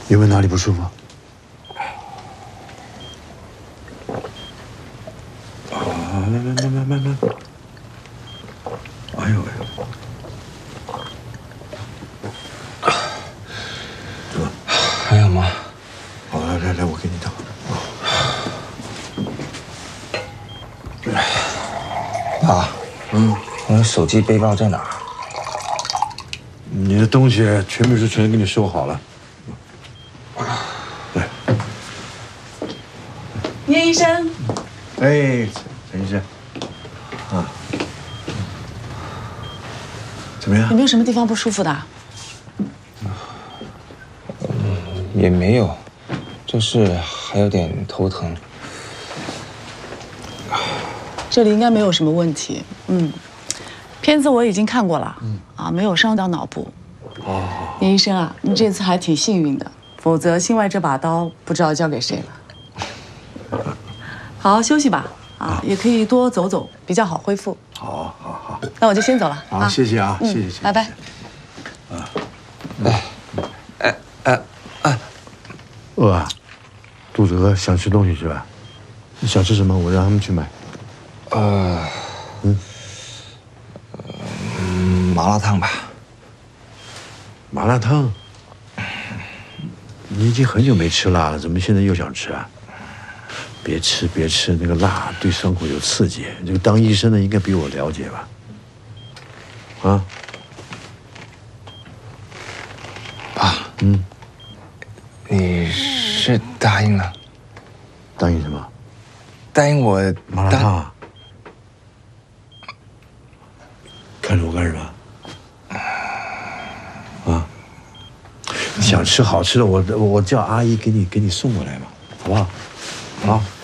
有没有哪里不舒服？啊，慢。哎呦！怎么？ 还有吗？ 好，来，我给你倒。 爸，我的手机、背包在哪？ 你的东西全给你收好了。来， 聂医生。 哎，陈医生，啊，怎么样？ 有没有什么地方不舒服的？ 也没有，就是还有点头疼。 这里应该没有什么问题。片子我已经看过了。没有伤到脑部。聂医生啊，你这次还挺幸运的，否则心外这把刀不知道交给谁了。好好休息吧。也可以多走走，比较好恢复。 好。 那我就先走了。 好，谢谢啊，谢谢。 拜拜。 饿啊，肚子饿，想吃东西是吧？你想吃什么？我让他们去买。 麻辣烫吧。 麻辣烫？你已经很久没吃辣了，怎么现在又想吃啊？别吃，那个辣对伤口有刺激。这个当医生的应该比我了解吧？啊？ 爸，你是答应了？ 答应什么？ 答应我麻辣烫啊？看着我干什么？啊？想吃好吃的，我叫阿姨给你送过来嘛，好不好？好。